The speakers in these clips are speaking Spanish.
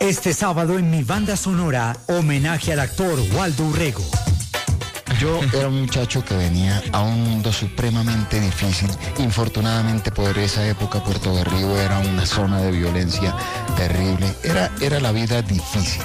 Este sábado en mi banda sonora, homenaje al actor Waldo Urrego. Yo era un muchacho que venía a un mundo supremamente difícil. Infortunadamente por esa época Puerto Berrío era una zona de violencia terrible. Era la vida difícil.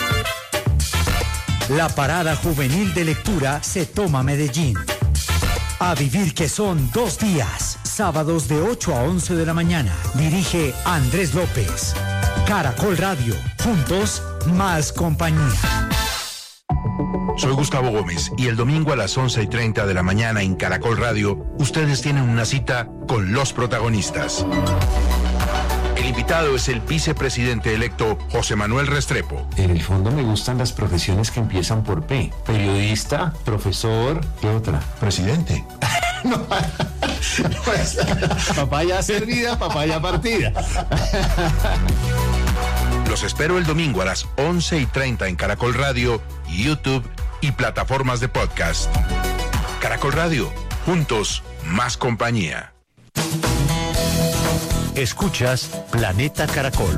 La parada juvenil de lectura se toma Medellín. A vivir que son 2 días. Sábados de 8 a 11 de la mañana. Dirige Andrés López. Caracol Radio. Juntos, más compañía. Soy Gustavo Gómez y el domingo a las 11:30 de la mañana en Caracol Radio, ustedes tienen una cita con los protagonistas. El invitado es el vicepresidente electo José Manuel Restrepo. En el fondo me gustan las profesiones que empiezan por P. Periodista, profesor, ¿qué otra? Presidente. No, pues, papaya servida, papaya partida. Los espero el domingo a las 11:30 en Caracol Radio, YouTube y plataformas de podcast. Caracol Radio, juntos, más compañía. Escuchas Planeta Caracol.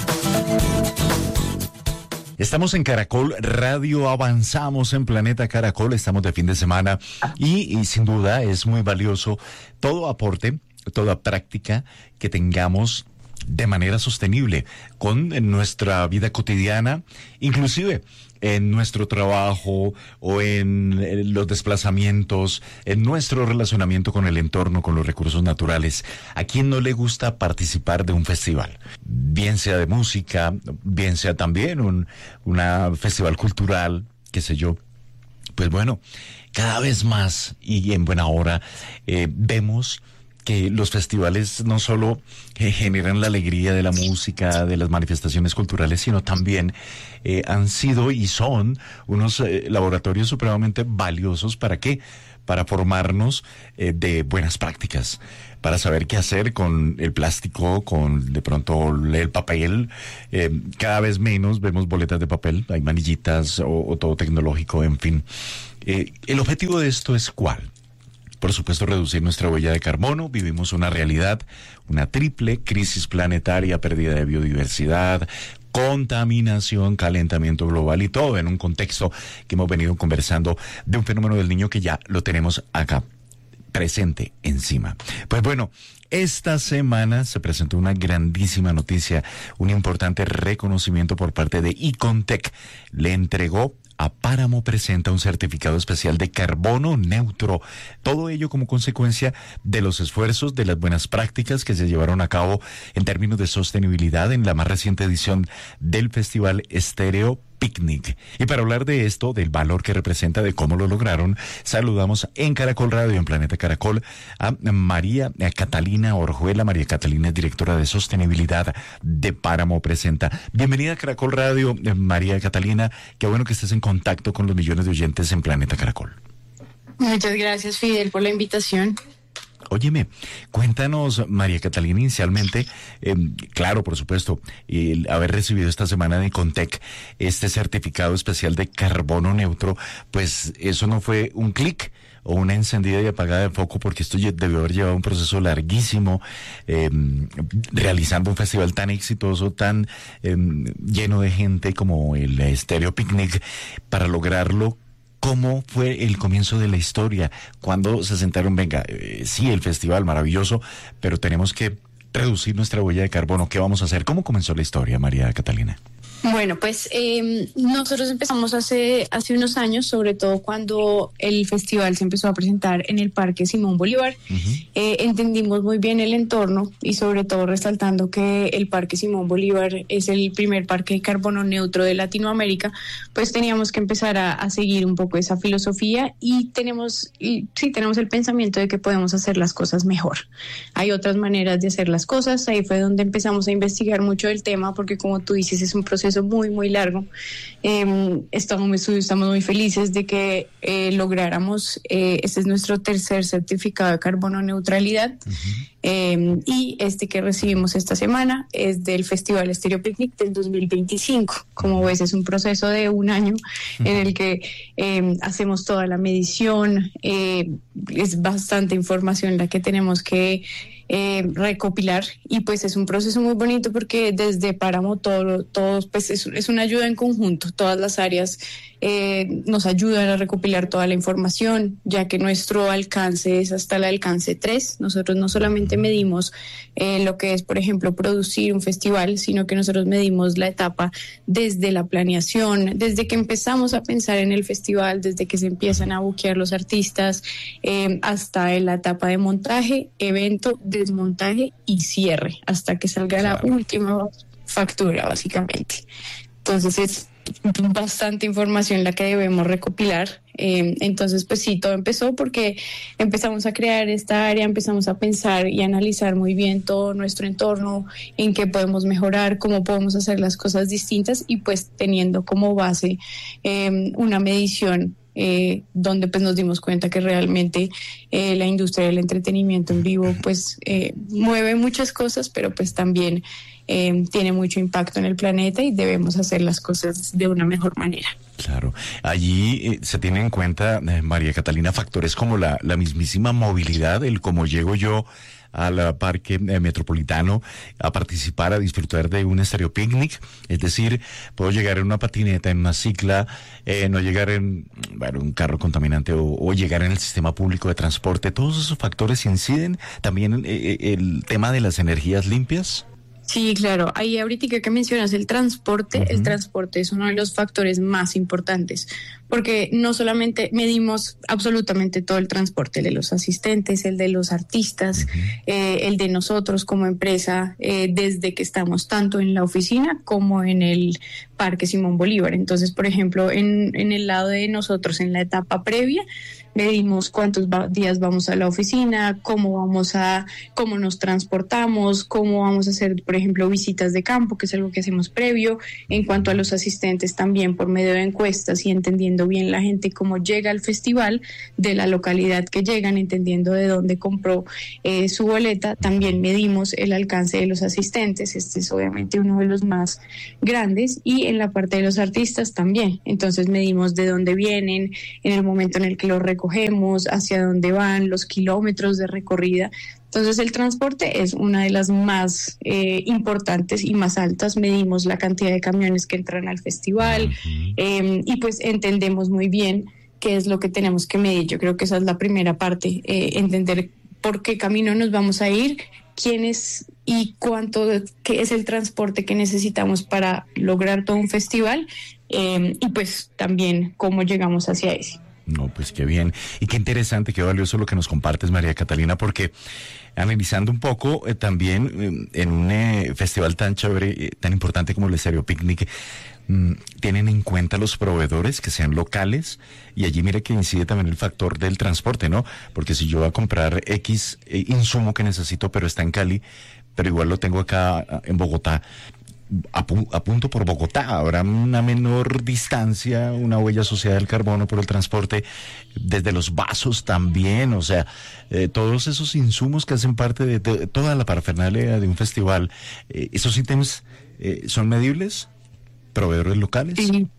Estamos en Caracol Radio, avanzamos en Planeta Caracol, estamos de fin de semana y sin duda es muy valioso todo aporte, toda práctica que tengamos de manera sostenible con nuestra vida cotidiana, inclusive en nuestro trabajo o en los desplazamientos, en nuestro relacionamiento con el entorno, con los recursos naturales. ¿A quién no le gusta participar de un festival? Bien sea de música, bien sea también un festival cultural, qué sé yo. Pues bueno, cada vez más y en buena hora vemos que los festivales no solo generan la alegría de la música, de las manifestaciones culturales, sino también han sido y son unos laboratorios supremamente valiosos. ¿Para qué? Para formarnos de buenas prácticas, para saber qué hacer con el plástico, con de pronto el papel. Cada vez menos vemos boletas de papel, hay manillitas o todo tecnológico, en fin. ¿El objetivo de esto es cuál? Por supuesto, reducir nuestra huella de carbono. Vivimos una realidad, una triple crisis planetaria, pérdida de biodiversidad, contaminación, calentamiento global y todo en un contexto que hemos venido conversando de un fenómeno del niño que ya lo tenemos acá, presente encima. Pues bueno, esta semana se presentó una grandísima noticia, un importante reconocimiento por parte de Icontec. Le entregó a Páramo Presenta un certificado especial de carbono neutro. Todo ello como consecuencia de los esfuerzos, de las buenas prácticas que se llevaron a cabo en términos de sostenibilidad en la más reciente edición del Festival Estéreo Picnic. Y para hablar de esto, del valor que representa, de cómo lo lograron, saludamos en Caracol Radio, en Planeta Caracol, a María Catalina Orjuela. María Catalina es directora de sostenibilidad de Páramo Presenta. Bienvenida a Caracol Radio, María Catalina. Qué bueno que estés en contacto con los millones de oyentes en Planeta Caracol. Muchas gracias, Fidel, por la invitación. Óyeme, cuéntanos, María Catalina, inicialmente, claro, por supuesto, el haber recibido esta semana de Icontec este certificado especial de carbono neutro, pues eso no fue un clic o una encendida y apagada de foco, porque esto debió haber llevado un proceso larguísimo, realizando un festival tan exitoso, tan lleno de gente como el Estéreo Picnic, para lograrlo. ¿Cómo fue el comienzo de la historia? Cuando se sentaron, venga, sí, el festival maravilloso, pero tenemos que reducir nuestra huella de carbono. ¿Qué vamos a hacer? ¿Cómo comenzó la historia, María Catalina? Bueno, pues nosotros empezamos hace unos años, sobre todo cuando el festival se empezó a presentar en el Parque Simón Bolívar. Entendimos muy bien el entorno y sobre todo resaltando que el Parque Simón Bolívar es el primer parque de carbono neutro de Latinoamérica, pues teníamos que empezar a seguir un poco esa filosofía y tenemos el pensamiento de que podemos hacer las cosas mejor. Hay otras maneras de hacer las cosas. Ahí fue donde empezamos a investigar mucho del tema, porque como tú dices, es un proceso muy, muy largo. Estamos muy felices de que lográramos, este es nuestro tercer certificado de carbono neutralidad. Y este que recibimos esta semana es del Festival Estéreo Picnic del 2025. Como ves, es un proceso de un año en el que hacemos toda la medición, es bastante información la que tenemos que recopilar, y pues es un proceso muy bonito porque desde Páramo todos pues es una ayuda en conjunto, todas las áreas nos ayudan a recopilar toda la información, ya que nuestro alcance es hasta el alcance 3. Nosotros no solamente medimos lo que es, por ejemplo, producir un festival, sino que nosotros medimos la etapa desde la planeación, desde que empezamos a pensar en el festival, desde que se empiezan a buquear los artistas, hasta la etapa de montaje, evento, desmontaje y cierre, hasta que salga la última factura, básicamente. Entonces es bastante información la que debemos recopilar. Entonces pues sí, todo empezó porque empezamos a crear esta área, empezamos a pensar y analizar muy bien todo nuestro entorno, en qué podemos mejorar, cómo podemos hacer las cosas distintas, y pues teniendo como base una medición donde pues nos dimos cuenta que realmente la industria del entretenimiento en vivo pues mueve muchas cosas, pero pues también tiene mucho impacto en el planeta y debemos hacer las cosas de una mejor manera. Claro, allí se tiene en cuenta, María Catalina, factores como la mismísima movilidad, el cómo llego yo al parque metropolitano a participar, a disfrutar de un estéreo picnic. Es decir, puedo llegar en una patineta, en una cicla, no llegar en un carro contaminante o llegar en el sistema público de transporte. Todos esos factores inciden también en el tema de las energías limpias. Sí, claro. Ahí ahorita que mencionas el transporte es uno de los factores más importantes, porque no solamente medimos absolutamente todo el transporte, el de los asistentes, el de los artistas, el de nosotros como empresa, desde que estamos tanto en la oficina como en el Parque Simón Bolívar. Entonces, por ejemplo, en el lado de nosotros, en la etapa previa, medimos cuántos días vamos a la oficina, cómo nos transportamos, cómo vamos a hacer, por ejemplo, visitas de campo, que es algo que hacemos previo. En cuanto a los asistentes, también por medio de encuestas y entendiendo bien la gente cómo llega al festival, de la localidad que llegan, entendiendo de dónde compró su boleta. También medimos el alcance de los asistentes. Este es obviamente uno de los más grandes, y en la parte de los artistas también. Entonces medimos de dónde vienen, en el momento en el que los recogemos, hacia dónde van, los kilómetros de recorrida. Entonces el transporte es una de las más importantes y más altas. Medimos la cantidad de camiones que entran al festival, y pues entendemos muy bien qué es lo que tenemos que medir. Yo creo que esa es la primera parte, entender por qué camino nos vamos a ir, quién es y qué es el transporte que necesitamos para lograr todo un festival, y pues también cómo llegamos hacia ese. No, pues qué bien. Y qué interesante, qué valioso lo que nos compartes, María Catalina, porque analizando un poco también en un festival tan chévere, tan importante como el Estéreo Picnic, tienen en cuenta los proveedores que sean locales, y allí mira que incide también el factor del transporte, ¿no? Porque si yo voy a comprar X insumo que necesito, pero está en Cali, pero igual lo tengo acá en Bogotá, apunto por Bogotá, habrá una menor distancia, una huella asociada al carbono por el transporte, desde los vasos también, o sea, todos esos insumos que hacen parte de toda la parafernalia de un festival, ¿esos ítems son medibles? ¿Proveedores locales?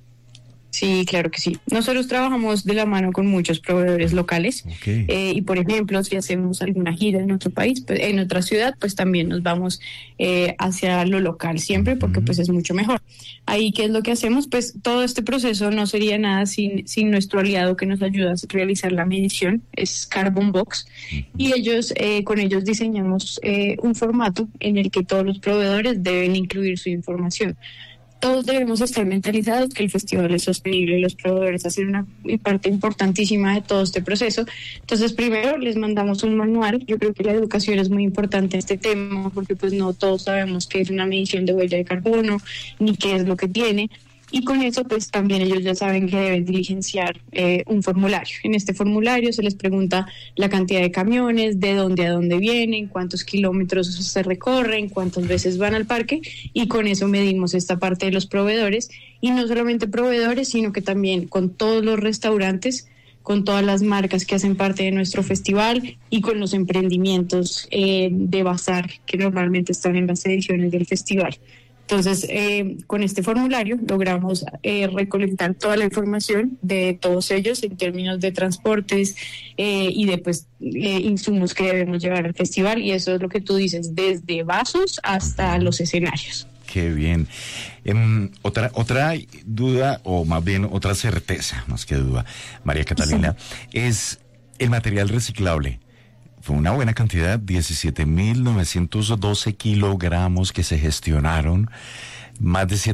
Sí, claro que sí. Nosotros trabajamos de la mano con muchos proveedores locales. Y por ejemplo, si hacemos alguna gira en otro país, pues, en otra ciudad, pues también nos vamos hacia lo local siempre, porque pues es mucho mejor. Ahí, ¿qué es lo que hacemos? Pues todo este proceso no sería nada sin nuestro aliado que nos ayuda a realizar la medición, es Carbon Box, y con ellos diseñamos un formato en el que todos los proveedores deben incluir su información. Todos debemos estar mentalizados que el festival es sostenible, y los proveedores hacen una parte importantísima de todo este proceso. Entonces, primero les mandamos un manual. Yo creo que la educación es muy importante en este tema, porque pues no todos sabemos qué es una medición de huella de carbono, ni qué es lo que tiene. Y con eso, pues también ellos ya saben que deben diligenciar un formulario. En este formulario se les pregunta la cantidad de camiones, de dónde a dónde vienen, cuántos kilómetros se recorren, cuántas veces van al parque, y con eso medimos esta parte de los proveedores. Y no solamente proveedores, sino que también con todos los restaurantes, con todas las marcas que hacen parte de nuestro festival, y con los emprendimientos de bazar que normalmente están en las ediciones del festival. Entonces, con este formulario logramos recolectar toda la información de todos ellos en términos de transportes y de insumos que debemos llevar al festival, y eso es lo que tú dices, desde vasos hasta los escenarios. Qué bien. Otra duda, o más bien otra certeza, más que duda, María Catalina, sí, es el material reciclable. Fue una buena cantidad, 17.912 kilogramos que se gestionaron, más de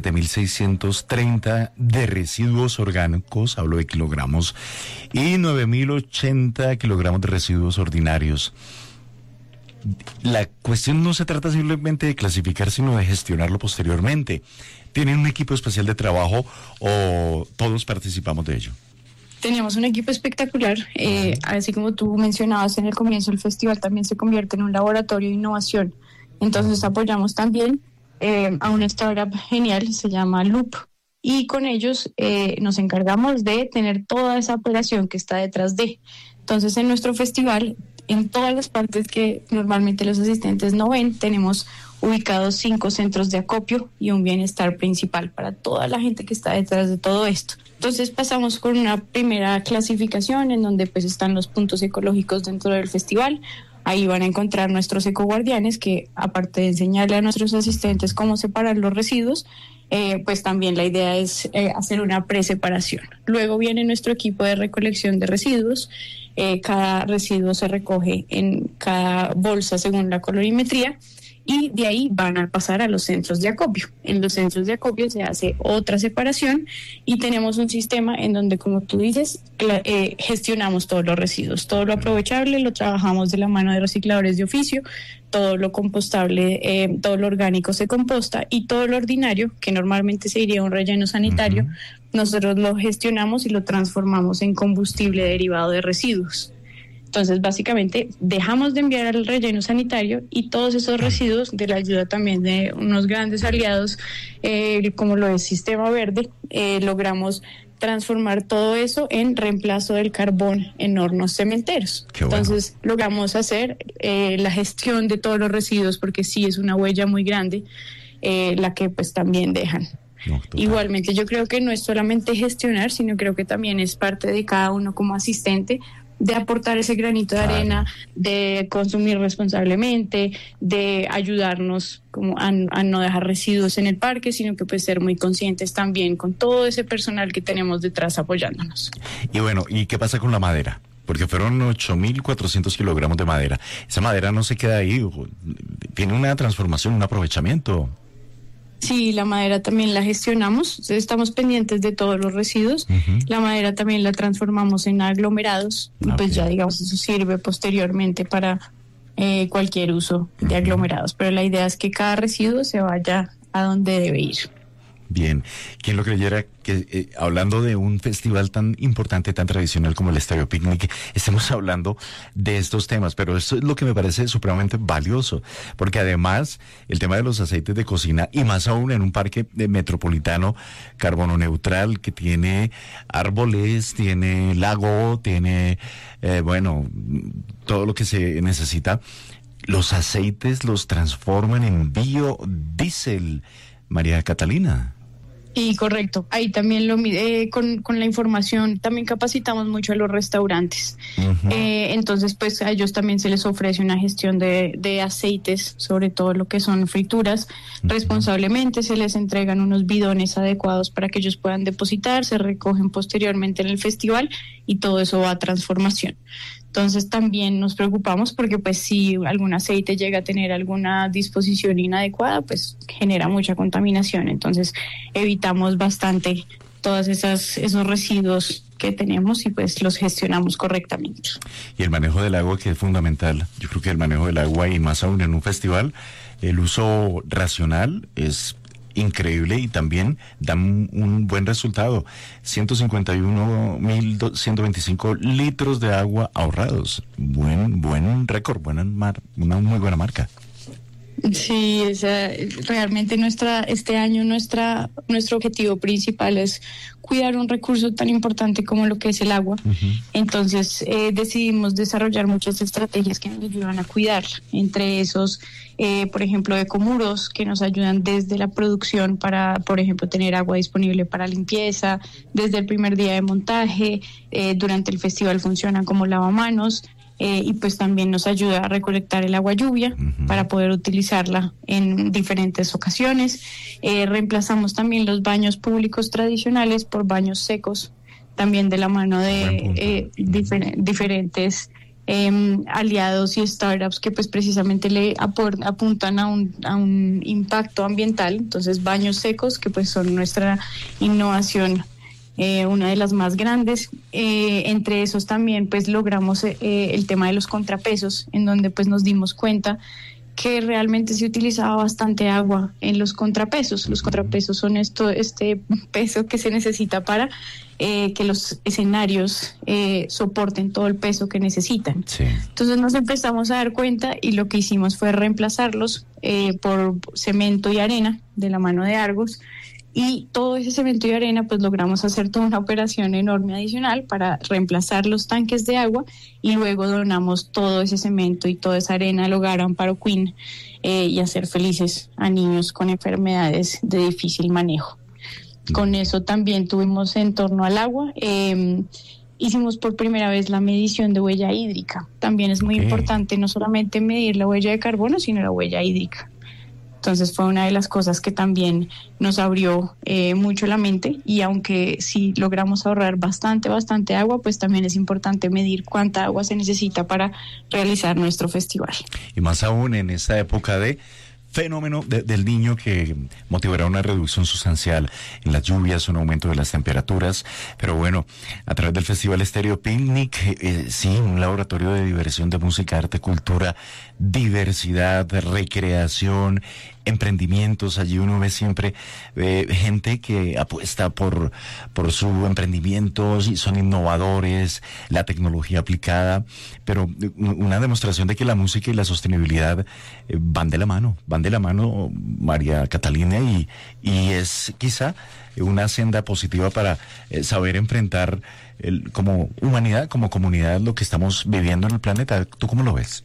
7.630 de residuos orgánicos, hablo de kilogramos, y 9.080 kilogramos de residuos ordinarios. La cuestión no se trata simplemente de clasificar, sino de gestionarlo posteriormente. ¿Tienen un equipo especial de trabajo o todos participamos de ello? Tenemos un equipo espectacular, así como tú mencionabas en el comienzo, el festival también se convierte en un laboratorio de innovación. Entonces apoyamos también a una startup genial, se llama Loop, y con ellos nos encargamos de tener toda esa operación que está detrás de. Entonces, en nuestro festival, en todas las partes que normalmente los asistentes no ven, tenemos ubicados 5 centros de acopio y un bienestar principal para toda la gente que está detrás de todo esto. Entonces pasamos con una primera clasificación en donde pues están los puntos ecológicos dentro del festival. Ahí van a encontrar nuestros ecoguardianes que, aparte de enseñarle a nuestros asistentes cómo separar los residuos, pues también la idea es hacer una preseparación. Luego viene nuestro equipo de recolección de residuos. Cada residuo se recoge en cada bolsa según la colorimetría, y de ahí van a pasar a los centros de acopio. En los centros de acopio se hace otra separación y tenemos un sistema en donde, como tú dices, gestionamos todos los residuos. Todo lo aprovechable lo trabajamos de la mano de recicladores de oficio, todo lo compostable, todo lo orgánico se composta, y todo lo ordinario, que normalmente se iría a un relleno sanitario, nosotros lo gestionamos y lo transformamos en combustible derivado de residuos. Entonces, básicamente, dejamos de enviar al relleno sanitario, y todos esos residuos, de la ayuda también de unos grandes aliados, como lo es Sistema Verde, logramos transformar todo eso en reemplazo del carbón en hornos cementeros. Bueno. Entonces, logramos hacer la gestión de todos los residuos, porque sí es una huella muy grande la que pues también dejan. No, igualmente, yo creo que no es solamente gestionar, sino creo que también es parte de cada uno como asistente, de aportar ese granito de arena, de consumir responsablemente, de ayudarnos como a no dejar residuos en el parque, sino que pues ser muy conscientes también con todo ese personal que tenemos detrás apoyándonos. Y bueno, ¿y qué pasa con la madera? Porque fueron 8.400 kilogramos de madera. Esa madera no se queda ahí, tiene una transformación, un aprovechamiento. Sí, la madera también la gestionamos, estamos pendientes de todos los residuos. La madera también la transformamos en aglomerados, y pues ya digamos eso sirve posteriormente para cualquier uso de aglomerados, pero la idea es que cada residuo se vaya a donde debe ir. Bien, ¿quién lo creyera que hablando de un festival tan importante, tan tradicional como el Estéreo Picnic, estemos hablando de estos temas? Pero eso es lo que me parece supremamente valioso, porque además el tema de los aceites de cocina, y más aún en un parque metropolitano carbono neutral que tiene árboles, tiene lago, tiene, todo lo que se necesita, los aceites los transforman en biodiesel, María Catalina. Y correcto, ahí también con la información también capacitamos mucho a los restaurantes. Entonces pues a ellos también se les ofrece una gestión de aceites, sobre todo lo que son frituras, responsablemente. Se les entregan unos bidones adecuados para que ellos puedan depositar, se recogen posteriormente en el festival, y todo eso va a transformación. Entonces también nos preocupamos porque pues si algún aceite llega a tener alguna disposición inadecuada, pues genera mucha contaminación. Entonces evitamos bastante todos esos residuos que tenemos, y pues los gestionamos correctamente. Y el manejo del agua, que es fundamental. Yo creo que el manejo del agua, y más aún en un festival, el uso racional es increíble y también dan un buen resultado. 151.125 litros de agua ahorrados. Buen récord, una muy buena marca. Sí, realmente este año nuestro objetivo principal es cuidar un recurso tan importante como lo que es el agua. Entonces decidimos desarrollar muchas estrategias que nos ayudan a cuidar, entre esos, por ejemplo, ecomuros que nos ayudan desde la producción para, por ejemplo, tener agua disponible para limpieza, desde el primer día de montaje, durante el festival funcionan como lavamanos. Y pues también nos ayuda a recolectar el agua lluvia para poder utilizarla en diferentes ocasiones. Reemplazamos también los baños públicos tradicionales por baños secos, también de la mano de diferentes aliados y startups que pues precisamente le apuntan a un impacto ambiental. Entonces, baños secos, que pues son nuestra innovación, una de las más grandes. Entre esos también pues logramos el tema de los contrapesos, en donde pues nos dimos cuenta que realmente se utilizaba bastante agua en los contrapesos. Los contrapesos son este peso que se necesita para que los escenarios soporten todo el peso que necesitan. Sí. Entonces nos empezamos a dar cuenta y lo que hicimos fue reemplazarlos por cemento y arena de la mano de Argos. Y todo ese cemento y arena, pues logramos hacer toda una operación enorme adicional para reemplazar los tanques de agua, y luego donamos todo ese cemento y toda esa arena al Hogar Amparo Queen y hacer felices a niños con enfermedades de difícil manejo. Con eso también tuvimos en torno al agua. Hicimos por primera vez la medición de huella hídrica. También es muy importante no solamente medir la huella de carbono, sino la huella hídrica. Entonces fue una de las cosas que también nos abrió mucho la mente, y aunque sí logramos ahorrar bastante agua, pues también es importante medir cuánta agua se necesita para realizar nuestro festival. Y más aún en esta época de fenómeno del Niño, que motivará una reducción sustancial en las lluvias, un aumento de las temperaturas. Pero bueno, a través del Festival Estéreo Picnic, sí, un laboratorio de diversión, de música, arte, cultura, diversidad, recreación, emprendimientos. Allí uno ve siempre gente que apuesta por su emprendimiento, y son innovadores, la tecnología aplicada, pero una demostración de que la música y la sostenibilidad van de la mano, María Catalina, y es quizá una senda positiva para saber enfrentar como humanidad, como comunidad, lo que estamos viviendo en el planeta. ¿Tú cómo lo ves?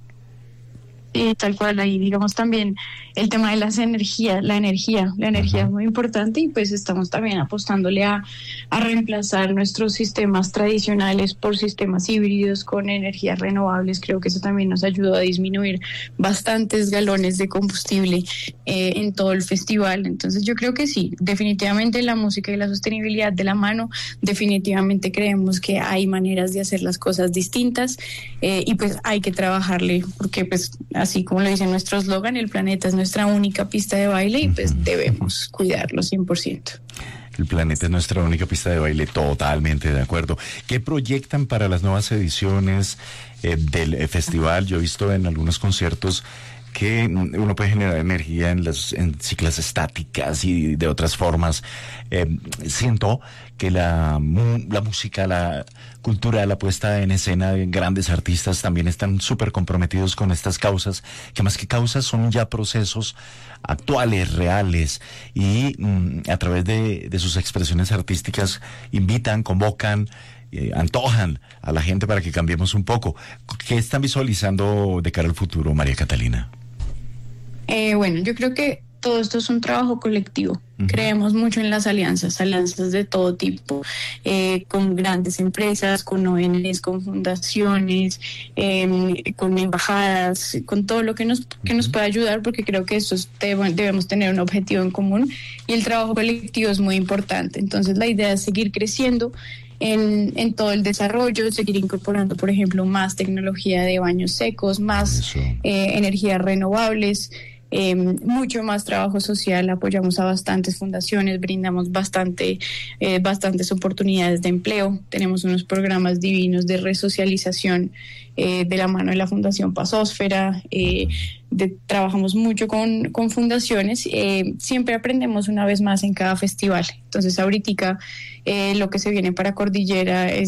Sí, tal cual. Ahí digamos también el tema de las energías, la energía es muy importante, y pues estamos también apostándole a reemplazar nuestros sistemas tradicionales por sistemas híbridos con energías renovables. Creo que eso también nos ayudó a disminuir bastantes galones de combustible en todo el festival. Entonces yo creo que sí, definitivamente la música y la sostenibilidad de la mano. Definitivamente creemos que hay maneras de hacer las cosas distintas, y pues hay que trabajarle, porque pues así como lo dice nuestro eslogan, el planeta es nuestra única pista de baile, y pues debemos cuidarlo 100%. El planeta es nuestra única pista de baile, totalmente de acuerdo. ¿Qué proyectan para las nuevas ediciones del festival? Yo he visto en algunos conciertos que uno puede generar energía en ciclas estáticas y de otras formas. Siento que la música, la cultura, la puesta en escena de grandes artistas también están súper comprometidos con estas causas, que más que causas son ya procesos actuales, reales, y a través de sus expresiones artísticas invitan, convocan, antojan a la gente para que cambiemos un poco. ¿Qué están visualizando de cara al futuro, María Catalina? Bueno, yo creo que todo esto es un trabajo colectivo. Creemos mucho en las alianzas de todo tipo, con grandes empresas, con ONGs, con fundaciones, con embajadas, con todo lo que nos pueda ayudar, porque creo que debemos tener un objetivo en común, y el trabajo colectivo es muy importante. Entonces la idea es seguir creciendo en todo el desarrollo, seguir incorporando, por ejemplo, más tecnología de baños secos, más energías renovables, mucho más trabajo social. Apoyamos a bastantes fundaciones, brindamos bastantes oportunidades de empleo. Tenemos unos programas divinos de resocialización de la mano de la Fundación Pasósfera. Trabajamos mucho con fundaciones. Siempre aprendemos una vez más en cada festival. Entonces ahorita lo que se viene para Cordillera es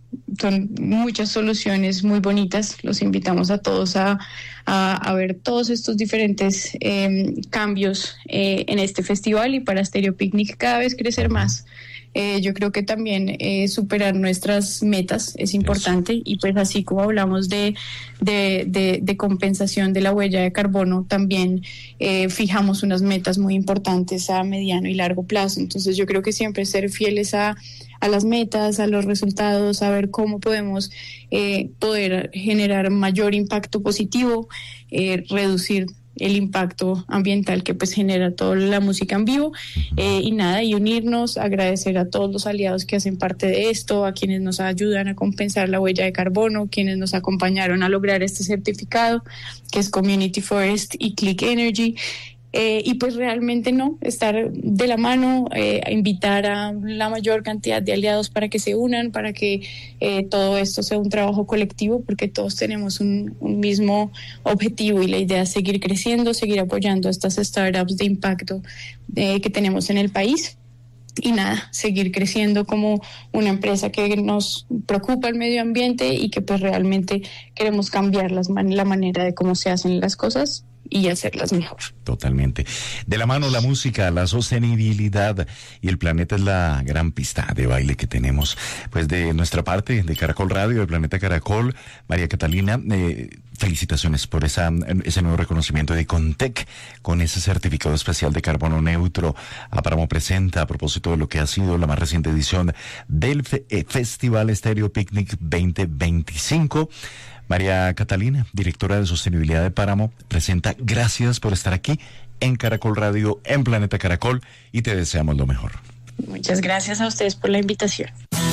son muchas soluciones muy bonitas. Los invitamos a todos a ver todos estos diferentes cambios en este festival, y para Stereo Picnic cada vez crecer más. Yo creo que también superar nuestras metas es importante, y pues así como hablamos de compensación de la huella de carbono, también fijamos unas metas muy importantes a mediano y largo plazo. Entonces yo creo que siempre ser fieles a las metas, a los resultados, a ver cómo podemos poder generar mayor impacto positivo, reducir el impacto ambiental que pues genera toda la música en vivo, y unirnos, agradecer a todos los aliados que hacen parte de esto, a quienes nos ayudan a compensar la huella de carbono, quienes nos acompañaron a lograr este certificado, que es Community Forest y Click Energy. Y pues realmente estar de la mano, invitar a la mayor cantidad de aliados para que se unan, para que todo esto sea un trabajo colectivo, porque todos tenemos un mismo objetivo, y la idea es seguir creciendo, seguir apoyando a estas startups de impacto que tenemos en el país. Y seguir creciendo como una empresa que nos preocupa el medio ambiente y que pues realmente queremos cambiar la manera de cómo se hacen las cosas y hacerlas mejor. Totalmente. De la mano la música, la sostenibilidad y el planeta es la gran pista de baile que tenemos. Pues de nuestra parte, de Caracol Radio, de Planeta Caracol, María Catalina, felicitaciones por ese nuevo reconocimiento de Contec con ese certificado especial de carbono neutro. Páramo presenta, a propósito de lo que ha sido la más reciente edición del Festival Stereo Picnic 2025. María Catalina, directora de Sostenibilidad de Páramo, presenta. Gracias por estar aquí en Caracol Radio, en Planeta Caracol, y te deseamos lo mejor. Muchas gracias a ustedes por la invitación.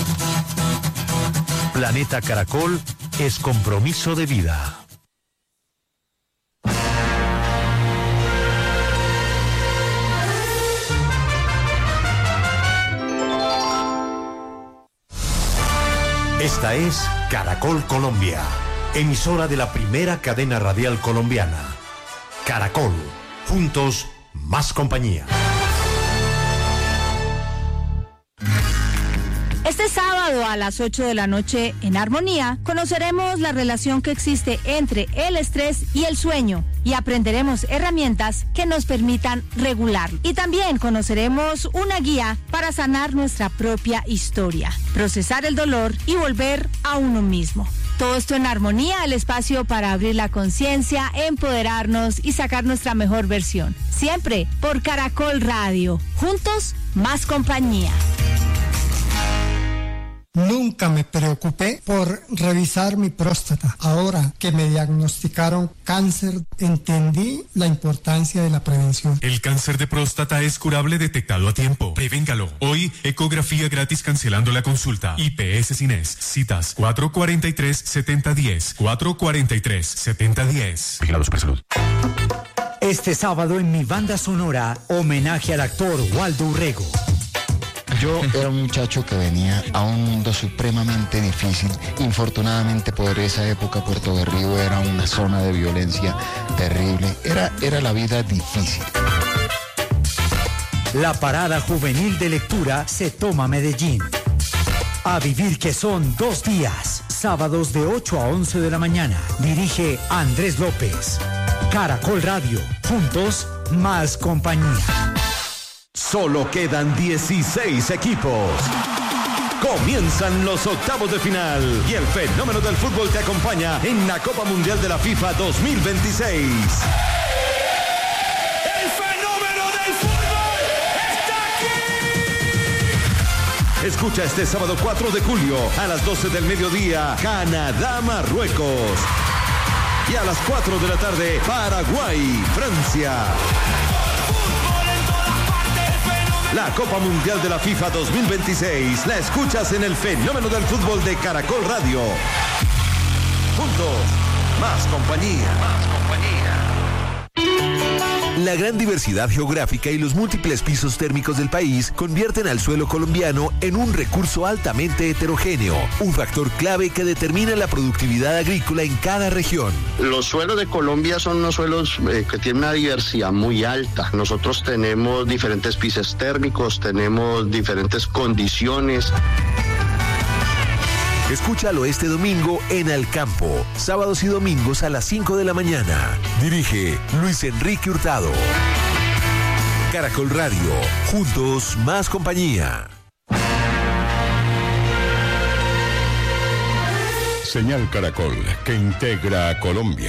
Planeta Caracol es compromiso de vida. Esta es Caracol Colombia, emisora de la primera cadena radial colombiana. Caracol, juntos, más compañía. Este sábado a las 8 de la noche en Armonía conoceremos la relación que existe entre el estrés y el sueño, y aprenderemos herramientas que nos permitan regularlo. Y también conoceremos una guía para sanar nuestra propia historia, procesar el dolor y volver a uno mismo. Todo esto en Armonía, el espacio para abrir la conciencia, empoderarnos y sacar nuestra mejor versión. Siempre por Caracol Radio. Juntos, más compañía. Nunca me preocupé por revisar mi próstata. Ahora que me diagnosticaron cáncer, entendí la importancia de la prevención. El cáncer de próstata es curable detectado a tiempo. Prevéngalo. Hoy, ecografía gratis cancelando la consulta. IPS Cines. Citas 443-7010. 443-7010. Vigilado Supersalud. Este sábado en mi banda sonora, homenaje al actor Waldo Urrego. Yo era un muchacho que venía a un mundo supremamente difícil. Infortunadamente por esa época Puerto Berrío era una zona de violencia terrible. Era la vida difícil. La parada juvenil de lectura se toma Medellín. A vivir que son 2 días. Sábados de 8 a 11 de la mañana. Dirige Andrés López. Caracol Radio. Juntos, más compañía. Solo quedan 16 equipos. Comienzan los octavos de final y el fenómeno del fútbol te acompaña en la Copa Mundial de la FIFA 2026. ¡El fenómeno del fútbol está aquí! Escucha este sábado 4 de julio a las 12 del mediodía, Canadá-Marruecos. Y a las 4 de la tarde, Paraguay-Francia. La Copa Mundial de la FIFA 2026 la escuchas en el fenómeno del fútbol de Caracol Radio. Juntos, más compañía. Más compañía. La gran diversidad geográfica y los múltiples pisos térmicos del país convierten al suelo colombiano en un recurso altamente heterogéneo, un factor clave que determina la productividad agrícola en cada región. Los suelos de Colombia son unos suelos que tienen una diversidad muy alta. Nosotros tenemos diferentes pisos térmicos, tenemos diferentes condiciones. Escúchalo este domingo en Al Campo, sábados y domingos a las 5 de la mañana. Dirige Luis Enrique Hurtado. Caracol Radio, juntos más compañía. Señal Caracol, que integra a Colombia.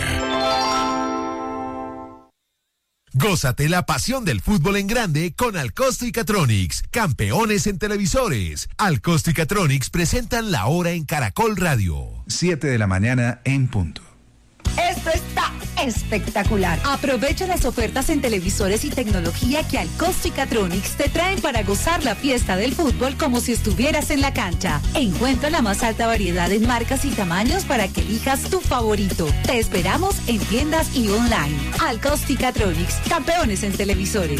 Gózate la pasión del fútbol en grande con Alcosto y Catronics, campeones en televisores. Alcosto y Catronics presentan La Hora en Caracol Radio. 7 de la mañana en punto. Esto está espectacular. Aprovecha las ofertas en televisores y tecnología que Alcosto y Catronics te traen para gozar la fiesta del fútbol como si estuvieras en la cancha. Encuentra la más alta variedad en marcas y tamaños para que elijas tu favorito. Te esperamos en tiendas y online. Alcosto y Catronics, campeones en televisores.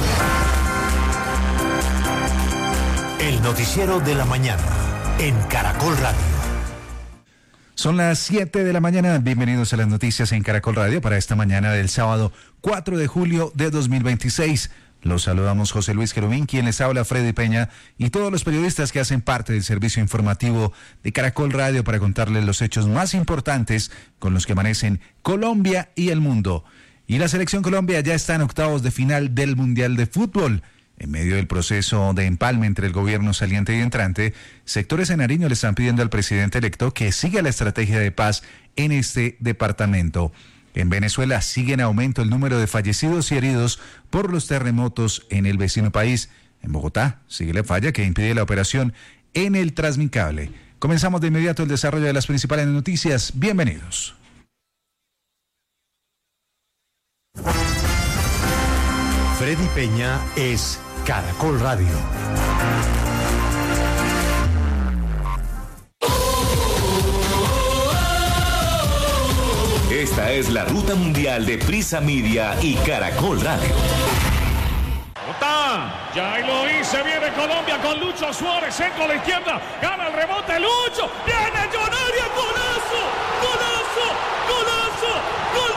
El noticiero de la mañana en Caracol Radio. Son las 7 de la mañana, bienvenidos a las noticias en Caracol Radio para esta mañana del sábado 4 de julio de 2026. Los saludamos José Luis Querubín, quien les habla Freddy Peña y todos los periodistas que hacen parte del servicio informativo de Caracol Radio para contarles los hechos más importantes con los que amanecen Colombia y el mundo. Y la selección Colombia ya está en octavos de final del Mundial de Fútbol. En medio del proceso de empalme entre el gobierno saliente y entrante, sectores en Nariño le están pidiendo al presidente electo que siga la estrategia de paz en este departamento. En Venezuela sigue en aumento el número de fallecidos y heridos por los terremotos en el vecino país. En Bogotá sigue la falla que impide la operación en el Transmicable. Comenzamos de inmediato el desarrollo de las principales noticias. Bienvenidos. Freddy Peña es Caracol Radio. Esta es la ruta mundial de Prisa Media y Caracol Radio. Ya lo hice, viene Colombia con Lucho Suárez, centro a la izquierda, gana el rebote, Lucho, viene Jonaria, golazo, golazo, golazo, golazo.